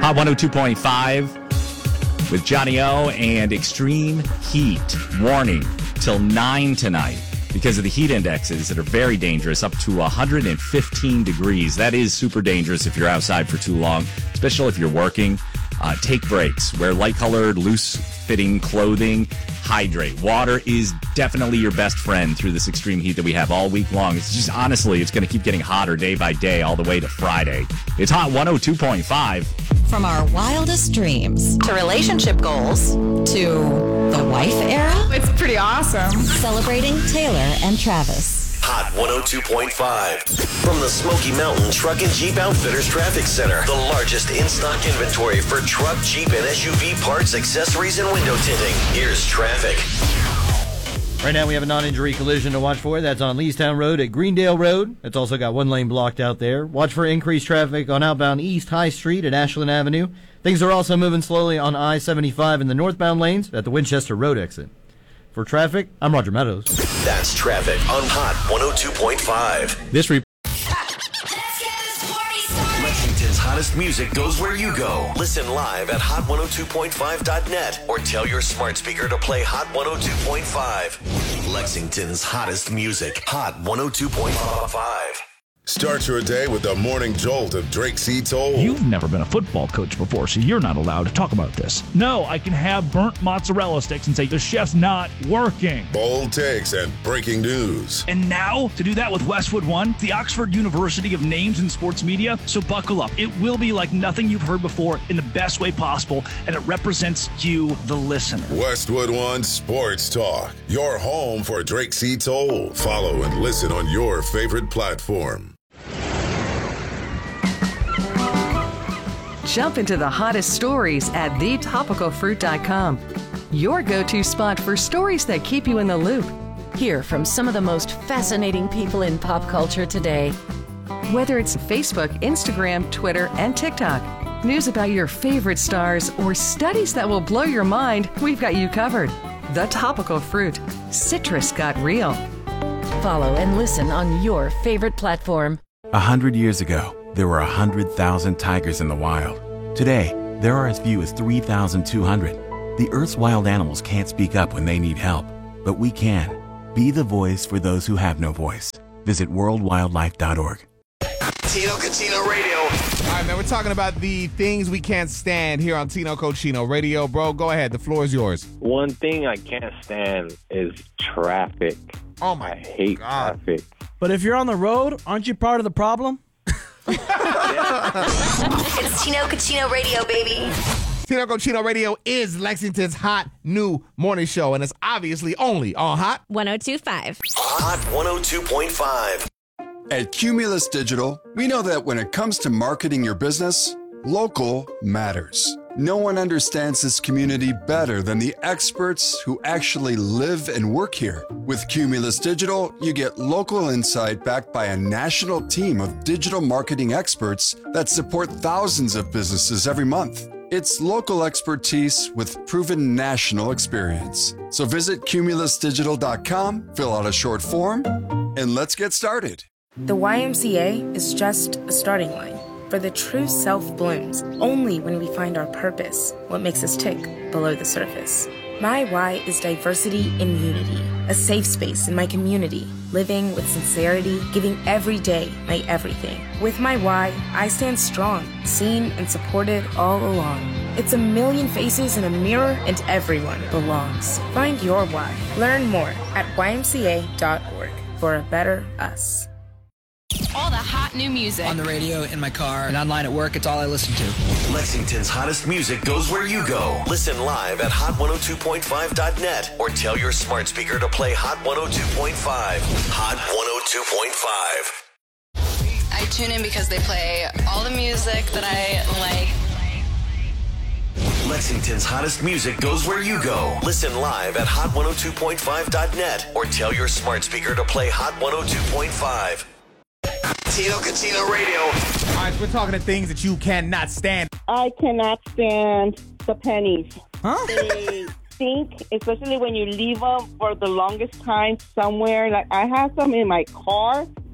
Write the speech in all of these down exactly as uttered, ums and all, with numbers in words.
Hot one oh two point five with Johnny O and extreme heat warning till nine tonight because of the heat indexes that are very dangerous, up to one hundred fifteen degrees. That is super dangerous if you're outside for too long, especially if you're working. Uh, take breaks. Wear light-colored, loose-fitting clothing. Hydrate. Water is definitely your best friend through this extreme heat that we have all week long. It's just, honestly, it's going to keep getting hotter day by day all the way to Friday. It's Hot one oh two point five. From our wildest dreams to relationship goals to the wife era. It's pretty awesome. Celebrating Taylor and Travis. Hot one oh two point five. From the Smoky Mountain Truck and Jeep Outfitters Traffic Center, the largest in-stock inventory for truck, Jeep, and S U V parts, accessories, and window tinting. Here's traffic. Right now we have a non-injury collision to watch for. That's on Leestown Road at Greendale Road. It's also got one lane blocked out there. Watch for increased traffic on outbound East High Street at Ashland Avenue. Things are also moving slowly on I seventy-five in the northbound lanes at the Winchester Road exit. For traffic, I'm Roger Meadows. That's traffic on Hot one oh two point five. This report. Lexington's hottest music goes where you go. Listen live at hot one oh two point five dot net or tell your smart speaker to play Hot one oh two point five. Lexington's hottest music. Hot one oh two point five. Start your day with the morning jolt of Drake C. Toll. You've never been a football coach before, so you're not allowed to talk about this. No, I can have burnt mozzarella sticks and say the chef's not working. Bold takes and breaking news. And now, to do that with Westwood One, the Oxford University of Names in Sports Media. So buckle up. It will be like nothing you've heard before in the best way possible, and it represents you, the listener. Westwood One Sports Talk. Your home for Drake C. Toll. Follow and listen on your favorite platform. Jump into the hottest stories at the topical fruit dot com. Your go-to spot for stories that keep you in the loop. Hear from some of the most fascinating people in pop culture today. Whether it's Facebook, Instagram, Twitter, and TikTok, news about your favorite stars, or studies that will blow your mind, we've got you covered. The Topical Fruit. Citrus got real. Follow and listen on your favorite platform. A hundred years ago, there were a hundred thousand tigers in the wild. Today, there are as few as three thousand two hundred. The Earth's wild animals can't speak up when they need help, but we can. Be the voice for those who have no voice. Visit world wildlife dot org. Tino Cochino Radio. All right, man, we're talking about the things we can't stand here on Tino Cochino Radio. Bro, go ahead. The floor is yours. One thing I can't stand is traffic. Oh, my I hate God. traffic. But if you're on the road, aren't you part of the problem? It's Tino Cochino Radio, baby. Tino Cochino Radio is Lexington's hot new morning show, and it's obviously only on Hot one oh two point five. Hot one oh two point five. At Cumulus Digital, we know that when it comes to marketing your business, local matters. No one understands this community better than the experts who actually live and work here. With Cumulus Digital, you get local insight backed by a national team of digital marketing experts that support thousands of businesses every month. It's local expertise with proven national experience. So visit cumulus digital dot com, fill out a short form, and let's get started. The Y M C A is just a starting line. For the true self blooms only when we find our purpose, what makes us tick below the surface. My why is diversity and unity, a safe space in my community, living with sincerity, giving every day my everything. With my why, I stand strong, seen and supported all along. It's a million faces in a mirror and everyone belongs. Find your why. Learn more at y m c a dot org for a better us. All the hot new music. On the radio, in my car, and online at work, it's all I listen to. Lexington's hottest music goes where you go. Listen live at hot one oh two point five dot net or tell your smart speaker to play Hot one oh two point five. Hot one oh two point five. I tune in because they play all the music that I like. Lexington's hottest music goes where you go. Listen live at hot one oh two point five dot net or tell your smart speaker to play Hot one oh two point five. Tino Cochino Radio. All right, we're talking to things that you cannot stand. I cannot stand the pennies. Huh? They stink, especially when you leave them for the longest time somewhere. Like, I have some in my car.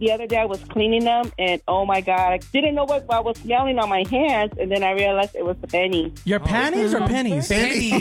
the other day I was cleaning them, and oh my God, I didn't know what I was smelling on my hands, and then I realized it was the pennies. Your panties or pennies? Pennies.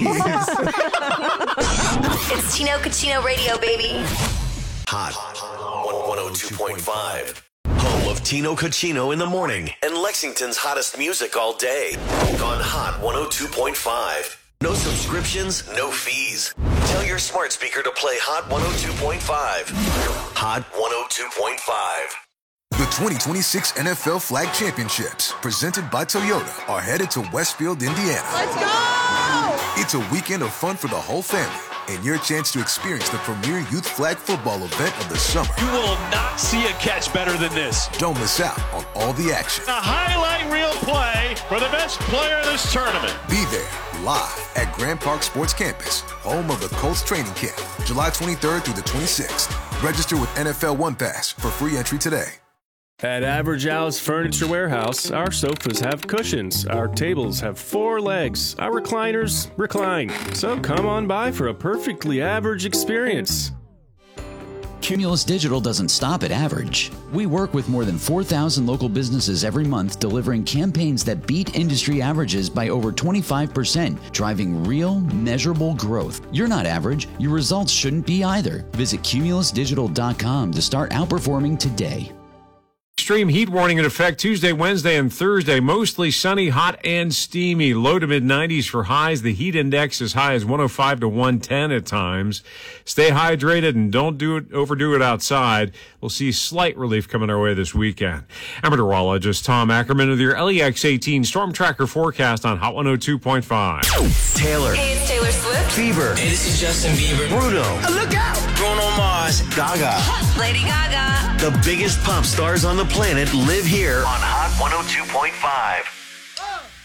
It's Tino Cucino Radio, baby. Hot one oh two point five. Home of Tino Cucino in the morning and Lexington's hottest music all day. On Hot one oh two point five. No subscriptions, no fees. Tell your smart speaker to play Hot one oh two point five. Hot one oh two point five. The twenty twenty-six N F L Flag Championships, presented by Toyota, are headed to Westfield, Indiana. Let's go! It's a weekend of fun for the whole family and your chance to experience the premier youth flag football event of the summer. You will not see a catch better than this. Don't miss out on all the action. A highlight reel play for the best player in this tournament. Be there live at Grand Park Sports Campus, home of the Colts training camp, July twenty-third through the twenty-sixth. Register with N F L One Pass for free entry today. At Average House Furniture Warehouse, our sofas have cushions, our tables have four legs, our recliners recline. So come on by for a perfectly average experience. Cumulus Digital doesn't stop at average. We work with more than four thousand local businesses every month, delivering campaigns that beat industry averages by over twenty-five percent, driving real, measurable growth. You're not average. Your results shouldn't be either. Visit cumulus digital dot com to start outperforming today. Extreme heat warning in effect Tuesday, Wednesday, and Thursday. Mostly sunny, hot, and steamy. Low to mid nineties for highs. The heat index as high as one oh five to one ten at times. Stay hydrated and don't do it, overdo it outside. We'll see slight relief coming our way this weekend. I'm meteorologist Tom Ackerman with your L E X eighteen Storm Tracker forecast on Hot one oh two point five. Taylor. Hey, it's Taylor Swift. Bieber. Hey, this is Justin Bieber. Bruno. Oh, look out! Bruno Mars. Gaga. Lady Gaga. The biggest pop stars on the planet live here on Hot one oh two point five.